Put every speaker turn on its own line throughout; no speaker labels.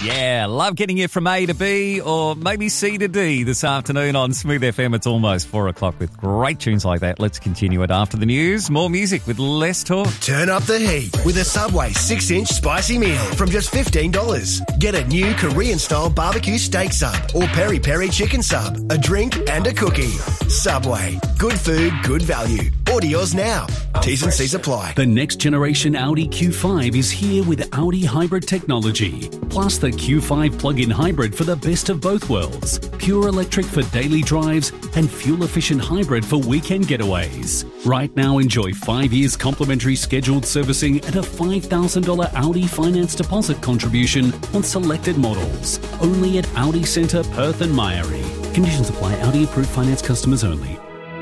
Yeah, love getting you from A to B or maybe C to D this afternoon on Smooth FM. It's almost 4 o'clock with great tunes like that. Let's continue it after the news. More music with less talk.
Turn up the heat with a Subway 6-inch spicy meal from just $15. Get a new Korean-style barbecue steak sub or peri-peri chicken sub, a drink and a cookie. Subway. Good food, good value. Order yours now. T's and C's apply.
The next generation Audi Q5 is here with Audi hybrid technology, plus the Q5 plug-in hybrid for the best of both worlds. Pure electric for daily drives and fuel-efficient hybrid for weekend getaways. Right now, enjoy 5 years complimentary scheduled servicing and a $5,000 Audi finance deposit contribution on selected models. Only at Audi Centre, Perth and Myrie. Conditions apply. Audi approved finance customers only.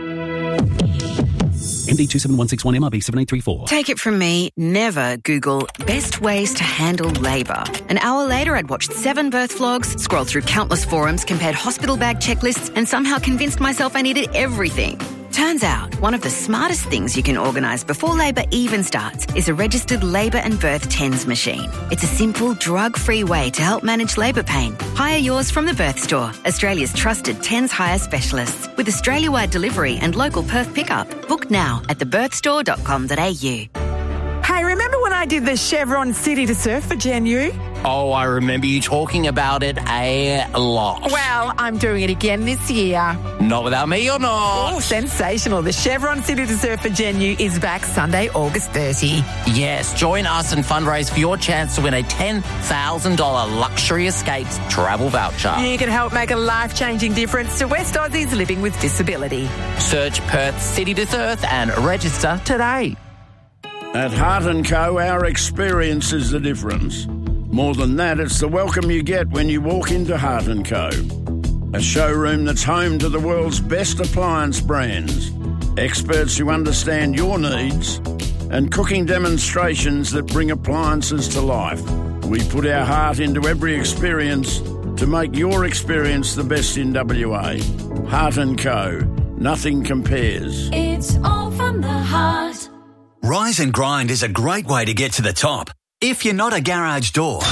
MD 27161 MRB 7834.
Take it from me, never Google best ways to handle labour. An hour later, I'd watched 7 birth vlogs, scrolled through countless forums, compared hospital bag checklists, and somehow convinced myself I needed everything. Turns out, one of the smartest things you can organise before labour even starts is a registered labour and birth TENS machine. It's a simple, drug-free way to help manage labour pain. Hire yours from the Birth Store, Australia's trusted TENS hire specialists, with Australia-wide delivery and local Perth pickup. Book now at thebirthstore.com.au.
Hey, remember when I did the Chevron City to Surf for Gen U?
Oh, I remember you talking about it a lot.
Well, I'm doing it again this year.
Not without me or not.
Oh, sensational. The Chevron City to Surf for Gen U is back Sunday, August 30.
Yes, join us and fundraise for your chance to win a $10,000 Luxury Escapes travel voucher.
You can help make a life-changing difference to West Aussies living with disability.
Search Perth City to Surf and register today.
At Heart & Co, our experience is the difference. More than that, it's the welcome you get when you walk into Heart & Co. A showroom that's home to the world's best appliance brands, experts who understand your needs, and cooking demonstrations that bring appliances to life. We put our heart into every experience to make your experience the best in WA. Heart & Co. Nothing compares.
It's all from the heart.
Rise and Grind is a great way to get to the top if you're not a garage door.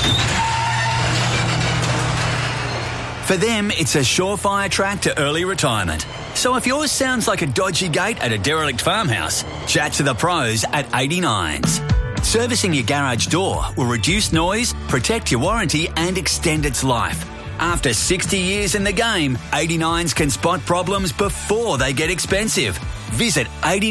For them, it's a surefire track to early retirement. So if yours sounds like a dodgy gate at a derelict farmhouse, chat to the pros at 89s. Servicing your garage door will reduce noise, protect your warranty and extend its life. After 60 years in the game, 89s can spot problems before they get expensive. Visit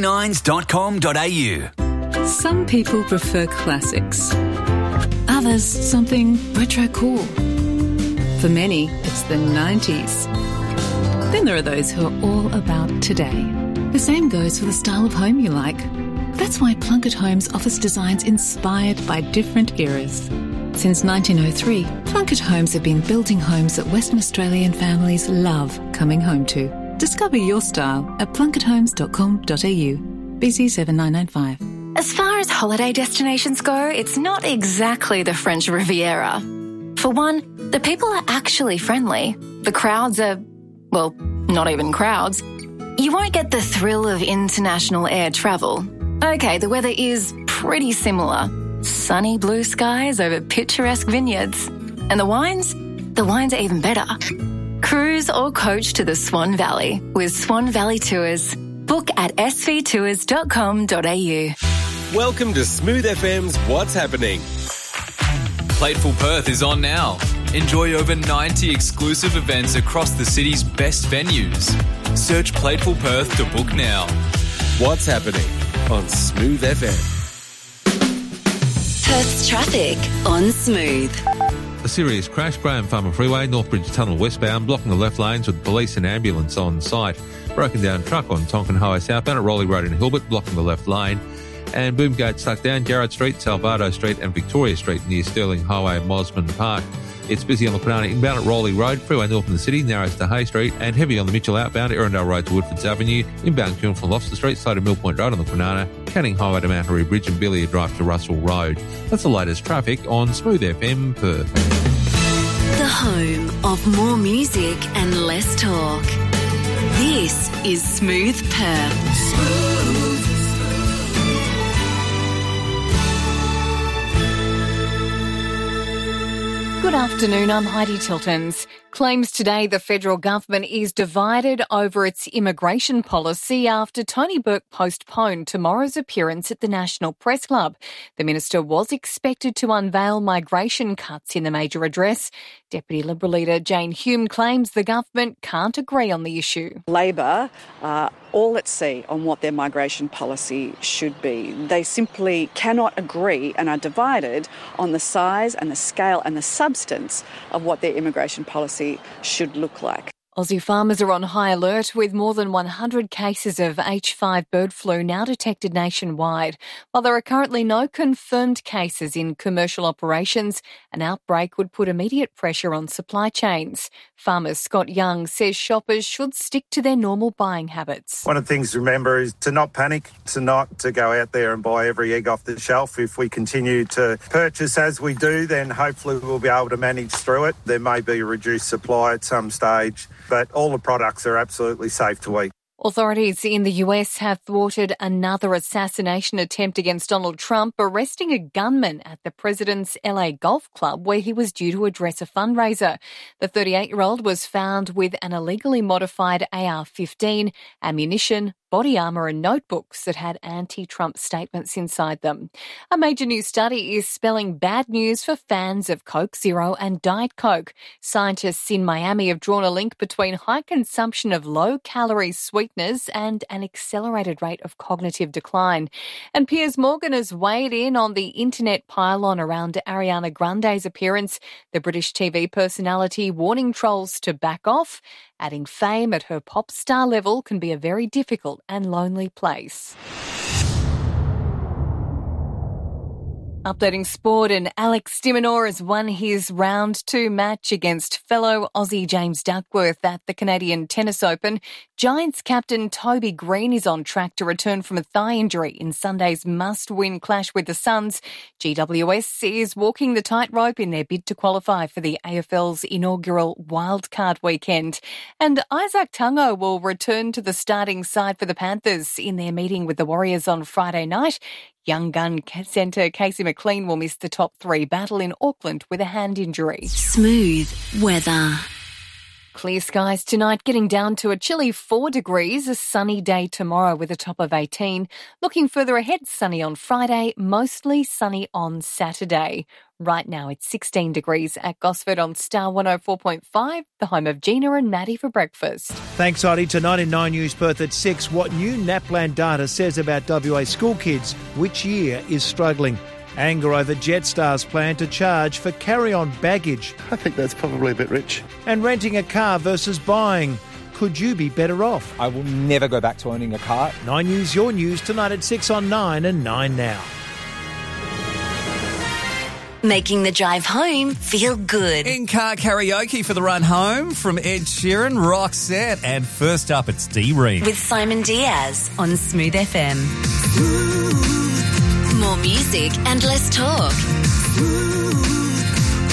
89s.com.au.
Some people prefer classics. Others, something retro cool. For many, it's the 90s. Then there are those who are all about today. The same goes for the style of home you like. That's why Plunkett Homes offers designs inspired by different eras. Since 1903, Plunkett Homes have been building homes that Western Australian families love coming home to. Discover your style at plunketthomes.com.au. BC 7995.
As far as holiday destinations go, it's not exactly the French Riviera. For one, the people are actually friendly. The crowds are, well, not even crowds. You won't get the thrill of international air travel. Okay, the weather is pretty similar. Sunny blue skies over picturesque vineyards. And the wines? The wines are even better. Cruise or coach to the Swan Valley with Swan Valley Tours. Book at svtours.com.au.
Welcome to Smooth FM's What's Happening. Plateful Perth is on now. Enjoy over 90 exclusive events across the city's best venues. Search Plateful Perth to book now. What's Happening on Smooth FM.
Perth's traffic on Smooth.
A serious crash, Graham Farmer Freeway, Northbridge Tunnel westbound, blocking the left lanes with police and ambulance on site. Broken down truck on Tonkin Highway southbound at Rowley Road in Hilbert, blocking the left lane. And Boomgate stuck down Garrett Street, Salvado Street and Victoria Street near Stirling Highway, Mosman Park. It's busy on the Kwinana inbound at Rowley Road, Freeway North in the city, narrows to Hay Street, and heavy on the Mitchell outbound, Erindale Road to Woodfords Avenue, inbound Kiln from Lobster Street, side of Mill Point Road on the Kwinana, Canning Highway to Mount Harry Bridge and Billiard Drive to Russell Road. That's the latest traffic on Smooth FM Perth.
The home of more music and less talk. This is Smooth Perth. Smooth.
Good afternoon, I'm Heidi Tiltons. Claims today the federal government is divided over its immigration policy after Tony Burke postponed tomorrow's appearance at the National Press Club. The minister was expected to unveil migration cuts in the major address. Deputy Liberal leader Jane Hume claims the government can't agree on the issue.
Labor are all at sea on what their migration policy should be. They simply cannot agree and are divided on the size and the scale and the substance of what their immigration policy should look like.
Aussie farmers are on high alert with more than 100 cases of H5 bird flu now detected nationwide. While there are currently no confirmed cases in commercial operations, an outbreak would put immediate pressure on supply chains. Farmer Scott Young says shoppers should stick to their normal buying habits.
One of the things to remember is to not panic, to go out there and buy every egg off the shelf. If we continue to purchase as we do, then hopefully we'll be able to manage through it. There may be a reduced supply at some stage, but all the products are absolutely safe to eat.
Authorities in the US have thwarted another assassination attempt against Donald Trump, arresting a gunman at the president's LA golf club where he was due to address a fundraiser. The 38-year-old was found with an illegally modified AR-15, ammunition, body armour and notebooks that had anti-Trump statements inside them. A major new study is spelling bad news for fans of Coke Zero and Diet Coke. Scientists in Miami have drawn a link between high consumption of low-calorie sweeteners and an accelerated rate of cognitive decline. And Piers Morgan has weighed in on the internet pile-on around Ariana Grande's appearance, the British TV personality warning trolls to back off, adding fame at her pop star level can be a very difficult and lonely place. Updating sport, and Alex de Minaur has won his round 2 match against fellow Aussie James Duckworth at the Canadian Tennis Open. Giants captain Toby Green is on track to return from a thigh injury in Sunday's must-win clash with the Suns. GWS is walking the tightrope in their bid to qualify for the AFL's inaugural wildcard weekend. And Isaac Tungo will return to the starting side for the Panthers in their meeting with the Warriors on Friday night. Young gun centre Casey McLean will miss the top 3 battle in Auckland with a hand injury.
Smooth weather.
Clear skies tonight, getting down to a chilly 4 degrees. A sunny day tomorrow with a top of 18. Looking further ahead, sunny on Friday, mostly sunny on Saturday. Right now it's 16 degrees at Gosford on Star 104.5, the home of Gina and Maddie for breakfast.
Thanks, Heidi. Tonight in 9 News Perth at 6, what new NAPLAN data says about WA school kids, which year is struggling. Anger over Jetstar's plan to charge for carry-on baggage.
I think that's probably a bit rich.
And renting a car versus buying. Could you be better off?
I will never go back to owning a car.
9 News, your news, tonight at 6 on 9 and 9 now.
Making the drive home feel good.
In-car karaoke for the run home from Ed Sheeran, Roxette, and first up it's D-Ream.
With Simon Diaz on Smooth FM. More music and less talk.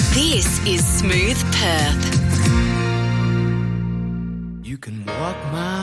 This is Smooth Perth.
You can walk my